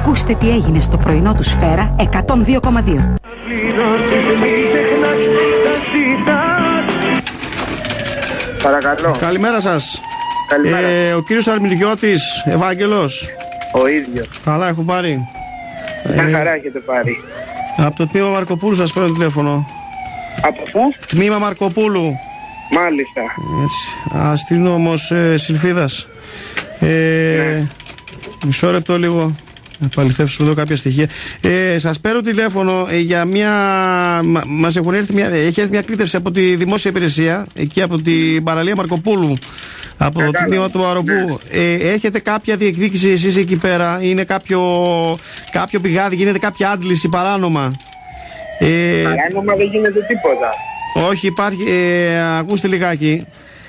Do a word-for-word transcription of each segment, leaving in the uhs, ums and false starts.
Ακούστε τι έγινε στο πρωινό του Σφαίρα εκατόν δύο κόμμα δύο. Παρακαλώ. Καλημέρα σας. Καλημέρα. Ε, ο κύριος Αρμιλιώτης, Ευάγγελος. Ο ίδιος. Καλά, έχω πάρει. Μια Ε, χαρά έχετε πάρει. από το τμήμα Μαρκοπούλου σας παίρνω τηλέφωνο. Από πού? Τμήμα Μαρκοπούλου. Μάλιστα. Έτσι. Αστυνόμος ε, Σιλφίδας. Ε, Ναι. Μισό λεπτό λίγο. Να παληθεύσω εδώ κάποια στοιχεία. Ε, σας παίρνω τηλέφωνο ε, για μια. Μα, μας έχουν έρθει μια, έχει έρθει μια κλήτευση από τη δημόσια υπηρεσία, εκεί από την παραλία Μαρκοπούλου, από το Κατάλαβα. τμήμα του Αροπού. Ε, έχετε κάποια διεκδίκηση εσείς εκεί πέρα? Είναι κάποιο, κάποιο πηγάδι, γίνεται κάποια άντληση παράνομα? Ε, Παράνομα δεν γίνεται τίποτα. όχι, υπάρχει. Ε, ακούστε λιγάκι.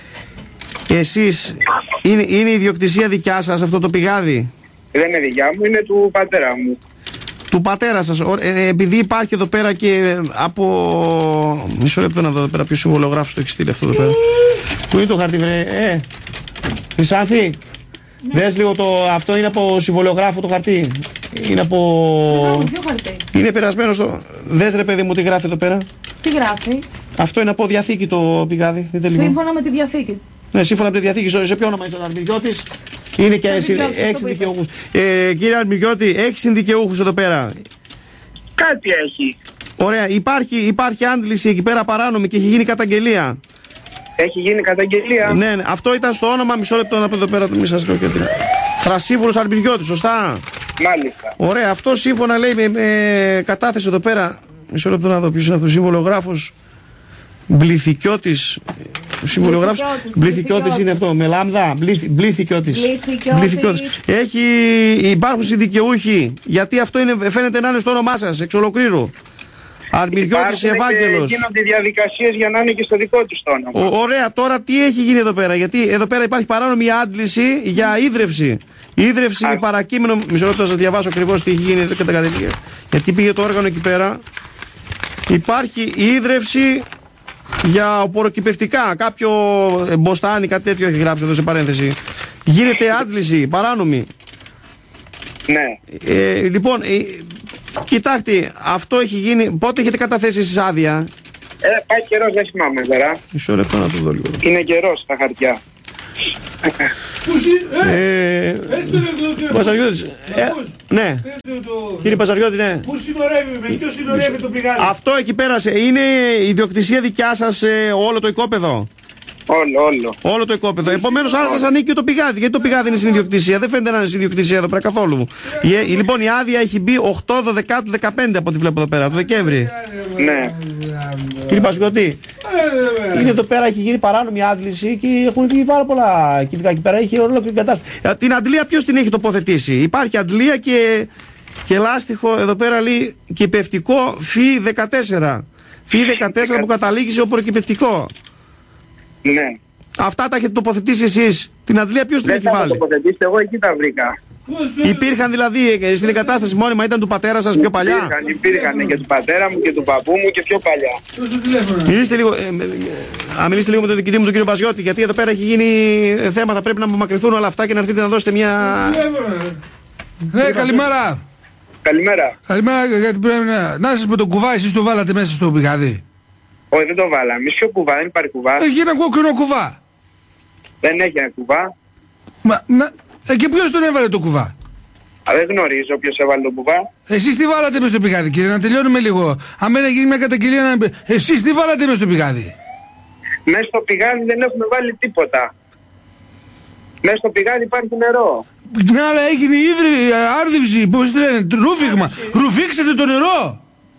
Εσείς, είναι, είναι η ιδιοκτησία δικιά σας αυτό το πηγάδι? Δεν είναι δικιά μου, είναι του πατέρα μου. Του πατέρα σας. Ω, ε, επειδή υπάρχει εδώ πέρα και ε, από. Μισό λεπτό να δω εδώ πέρα ποιος συμβολογράφος το έχει στείλει αυτό εδώ πέρα. Πού είναι το χαρτί, βρε? Ε, Χρυσάνθη, ναι. Δες λίγο το. Αυτό είναι από συμβολογράφο το χαρτί. Είναι από. Συγγνώμη, ποιο χαρτί? Είναι περασμένο στο. Δες ρε παιδί μου τι γράφει εδώ πέρα. Τι γράφει? Αυτό είναι από διαθήκη το πηγάδι. Δείτε λίγο. Σύμφωνα με τη διαθήκη. Ναι, σύμφωνα με τη διαθήκη. Σε ποιο όνομα είσαι ο Αρμιλιώτης? Είναι και εσύ. Έχει συνδικαιούχους. Ε, κύριε Αρμιλιώτη, έχει συνδικαιούχους εδώ πέρα? Κάτι έχει. Ωραία, υπάρχει, υπάρχει άντληση εκεί πέρα παράνομη και έχει γίνει καταγγελία. Έχει γίνει καταγγελία. Ναι, ναι, αυτό ήταν στο όνομα, μισό λεπτό να πω εδώ πέρα, μη σας λέω και τι. Θρασίβουλος Αρμιλιώτης, σωστά? Μάλιστα. Ωραία, αυτό σύμφωνα λέει με, με κατάθεση εδώ πέρα. Μισό λεπτό να δω ποιος είναι αυτός ο συμβολογράφος. Μπληθικιώτης. Ο συμβολογράφος Μπληθικιώτης είναι αυτό, με λάμδα. Μπληθικιώτης. Μπληθικιώτης. Έχει, υπάρχουν συνδικαιούχοι, γιατί αυτό είναι, φαίνεται να είναι στο όνομά σας, εξ ολοκλήρου. Αρμιλιώτης Ευάγγελος. Και γίνονται διαδικασίες για να είναι και στο δικό του το όνομα. Ο, ωραία, τώρα τι έχει γίνει εδώ πέρα? Γιατί εδώ πέρα υπάρχει παράνομη άντληση για ίδρυυση. Ίδρυυση με παρακείμενο. Μισό λεπτό να σας διαβάσω ακριβώς τι έχει γίνει εδώ κατά κατηγορία. Γιατί πήγε το όργανο εκεί πέρα. Υπάρχει ίδρυυση για οπωροκυπευτικά. Κάποιο μποστάνι, κάτι τέτοιο έχει γράψει εδώ σε παρένθεση. Γίνεται άντληση παράνομη. Ναι. Ε, λοιπόν, ε, κοιτάξτε, αυτό έχει γίνει. Πότε έχετε καταθέσει εσείς άδεια? Ε, πάει καιρός, δεν θυμάμαι τώρα. Μισό λεπτό να το δω λίγο. Είναι καιρός στα χαρτιά. Ε, Πασαριώτης, ναι. Κύριε Πασαριώτη, ναι. Πού συνορεύει, με ποιο συνορεύει το πηγάδι? Αυτό εκεί πέρασε. Είναι ιδιοκτησία δικιά σας όλο το οικόπεδο? Όλο, όλο. Όλο το οικόπεδο. Επομένως, άρα σας ανήκει και το πηγάδι. Γιατί το πηγάδι είναι στην ιδιοκτησία? Δεν φαίνεται να είναι στην ιδιοκτησία εδώ πέρα καθόλου. Η, ε, λοιπόν, η άδεια έχει μπει οκτώ δεκάτου δεκαπέντε από ό,τι βλέπω εδώ πέρα, το Δεκέμβρη. Ναι. Κύριε Πασαριώτη, είναι εδώ πέρα, έχει γίνει παράνομη άντληση και έχουν γίνει πάρα πολλά κυβικά εκεί πέρα. Έχει ολόκληρη κατάσταση. Την αντλία ποιος την έχει τοποθετήσει? Υπάρχει αντλία και, και λάστιχο εδώ πέρα λέει κυπευτικό φι δεκατέσσερα. φι δεκατέσσερα που καταλήγει σε οπωροκυπευτικό. Ναι. Αυτά τα έχετε τοποθετήσει εσείς? Την αντλία ποιος την Δεν έχει θα το βάλει? τοποθετήσετε, εγώ εκεί τα βρήκα. Υπήρχαν δηλαδή στην εγκατάσταση μόνιμα, ήταν του πατέρα σας πιο παλιά? Υπήρχαν, υπήρχαν και του πατέρα μου και του παππού μου και πιο παλιά. Μιλήστε λίγο, ε, ε, α, μιλήστε λίγο με τον διοικητή μου τον κύριο Πασιώτη, γιατί εδώ πέρα έχει γίνει θέμα, θα πρέπει να απομακρυνθούν όλα αυτά και να έρθετε να δώσετε μια... Ναι, καλημέρα. Καλημέρα. Καλημέρα, γιατί πρέπει να... Να σας πω, το κουβά εσείς το βάλατε μέσα στο πηγάδι? Όχι, δεν το βάλαμε. Εμείς ποιο κουβά, δεν υπάρχει κουβά. Έχει ένα κόκκινο κουβά. Δεν έχει ένα κουβά. Μα, να... ε, και ποιος τον έβαλε το κουβά? Α, δεν γνωρίζω ποιος έβαλε το κουβά. Εσείς τι βάλατε μέσα στο πηγάδι, κύριε? Να τελειώνουμε λίγο. Αν δεν γίνει μια καταγγελία να... Εσείς τι βάλατε μέσα στο πηγάδι? Μέσα στο πηγάδι δεν έχουμε βάλει τίποτα. Μέσα στο πηγάδι υπάρχει νερό. Ναι, αλλά έγινε ίδρυ, άρδευση, πώς το λένε, ρούφιγμα. Ρουφήξετε το νερό.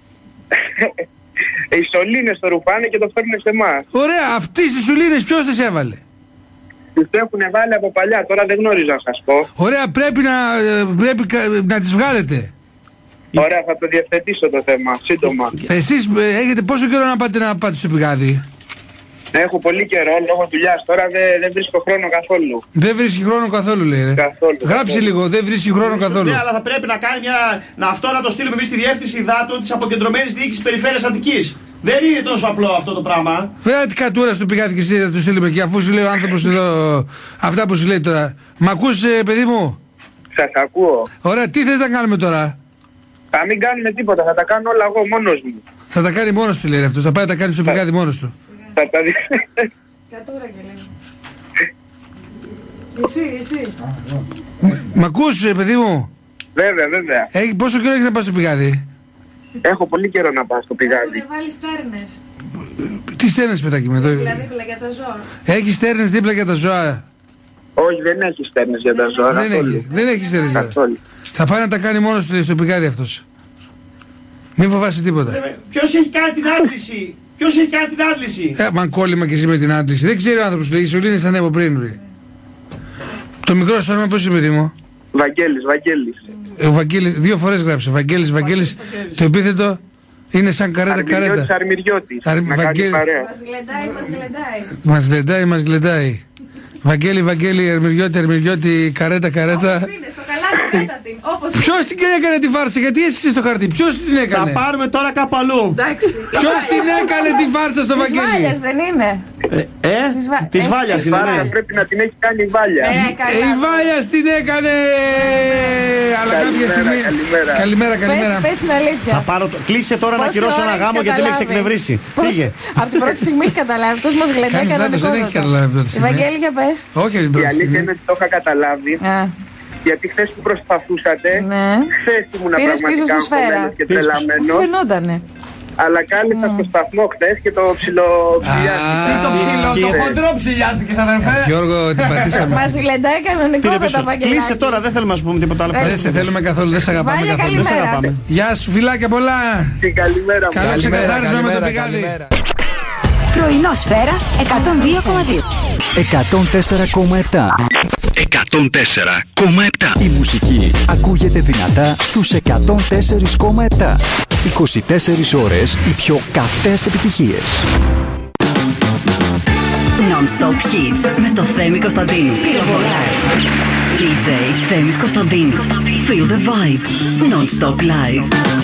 Οι σωλήνες το ρουφάνε και το φέρνουν σε εμάς. Ωραία, αυτές τις σωλήνες ποιος τις έβαλε? Τις έχουν βάλει από παλιά, τώρα δεν γνωρίζω να σας πω. Ωραία, πρέπει να, πρέπει να τις βγάλετε. Ωραία, θα το διευθετήσω το θέμα, σύντομα. Εσείς έχετε πόσο καιρό να πάτε να πάτε στο πηγάδι? Έχω πολύ καιρό λόγω δουλειάς, τώρα δεν, δεν βρίσκω χρόνο καθόλου. Δεν βρίσκει χρόνο καθόλου, λέει. Ρε. Καθόλου. Γράψε καθόλου. λίγο, δεν βρίσκει χρόνο καθόλου. Ναι, αλλά θα πρέπει να κάνει μια. Να αυτό να το στείλουμε εμείς στη διεύθυνση υδάτων της αποκεντρωμένης διοίκησης περιφέρειας Αττικής. Δεν είναι τόσο απλό αυτό το πράγμα. Βέβαια τι κατούρα στο πηγάδι και εσύ θα το στείλουμε εκεί, αφού σου λέει ο άνθρωπος εδώ αυτά που σου λέει τώρα. Μ' ακούς, ε, παιδί μου? Σας ακούω. Ωραία, τι θες να κάνουμε τώρα? Θα μην κάνουμε τίποτα, θα τα κάνω όλα εγώ μόνος μου. Θα τα κάνει μόνος του, λέει αυτός. Θα πάει να τα κάνει στο πηγάδι μόνος του. Θα τα δει. Κατούρα και λέει. Εσύ, εσύ. Μ' ακούς, ε, παιδί μου? Βέβαια, βέβαια. Έχει, πόσο καιρό έχεις να πας στο πηγάδι? Έχω πολύ καιρό να πάω στο πηγάδι. Έχουν βάλει στέρνες. Τι στέρνες, παιδάκι με εδώ? Δίπλα-δίπλα για τα ζώα. Έχει στέρνες δίπλα για τα ζώα? Όχι, δεν έχει στέρνες για τα ζώα. Δεν έχει, δεν έχει στέρνες για τα ζώα. Θα πάει να τα κάνει μόνος του στο πηγάδι αυτός. Μην φοβάσαι τίποτα. Ποιος έχει κάνει την άντληση? Ποιος έχει κάνει την άντληση? Ε, μαν κόλλημα και εσύ με την άντληση. Δεν ξέρει ο άνθρωπος, λέει, η σωλήνη ήταν από πριν. Ρε. Το μικρό στο όνομα πώς είναι, παιδί μου? Βαγγέλης, Βαγγέλης. Ε, ο Βαγγέλης, δύο φορές γράψε. Βαγγέλης, Βαγγέλης. Το επίθετο είναι σαν καρέτα καρέτα. Αρμυριώτης, Αρ- να Βαγγέλη. κάνει παρέα. Μας γλεντάει, μας γλεντάει. Μας γλεντάει, μας γλεντάει. Βαγγέλη, Βαγγέλη, Ερμηριώτη, Ερμηριώτη, καρέτα, καρέτα. Όπως είναι, στο καλάθι πέτα την. Όπως είναι. Ποιος την έκανε τη φάρσα, γιατί έσχισε στο χαρτί, ποιος την Θα έκανε? πάρουμε τώρα κάπου αλλού. Εντάξει. Ποιος την έκανε τη φάρσα στο Της Βαγγέλη? Βάλιας δεν είναι. Ε, ε Της Βα- της ε, Βάλιας Η είναι, Βάλια ναι. πρέπει να την έχει κάνει η Βάλια. Ε, Ε, καλά. η Βάλιας την έκανε! Αλλά κάποια Καλημέρα, στιγμή... καλημέρα. Καλημέρα, καλημέρα. Πες, πες την αλήθεια. Θα πάρω το... Κλείσε τώρα να Πόση ακυρώσω ώρα ένα έχεις γάμο γιατί με έχεις καταλάβει? εκνευρίσει. Πώς- Φύγε. Από την πρώτη στιγμή έχει καταλάβει. Αυτός μας γλεντάει Κάνεις λάθος, κανονικό. δεν έχει καταλάβει πρώτη στιγμή. Ευαγγέλη, για πες. Όχι, την Η πρώτη αλήθεια στιγμή. είναι ότι το είχα καταλάβει. Α, Γιατί χθες που προσπαθούσατε, ναι. χθες ήμουνα Πήρες πίσω πραγματικά στη σφαίρα. αγχωμένος και Πήρες πίσω. τρελαμένος. Φαινότανε. Αλλά κάλεσα στο σταθμό χθες και το ψιλοψηλιάστηκα. Α, Το ψηλό, το Κύριε. χοντρό ψηλιάστηκες, αδερφέ. Γιώργο, την πατήσαμε. Μας γλεντάει Πήρε κανονικότατα, πίσω. Βαγγελάκη. Κλείσε τώρα, δεν θέλουμε να σου πούμε τίποτα άλλο. Δεν σε θέλουμε καθόλου, δεν σε αγαπάμε Βάλια, καθόλου. Δεν σε καλημέρα. αγαπάμε. Γεια σου, φιλάκια πολλά. Και καλημέρα μου. Καλό Καλημέρα, ξεκαθάρισμα με το καλημέρα, πηγάδι. καλημέρα. Πρωινό σφαίρα εκατόν δύο κόμμα δύο. εκατόν τέσσερα κόμμα επτά. εκατόν τέσσερα κόμμα επτά. Η μουσική ακούγεται δυνατά στους εκατόν τέσσερα κόμμα επτά. είκοσι τέσσερις ώρες οι πιο καυτές επιτυχίες. Non-stop hits με το Θέμη Κωνσταντίνου. Πυροβολάει. ντι τζέι Θέμης Κωνσταντίνου. Feel the vibe. Non-stop live.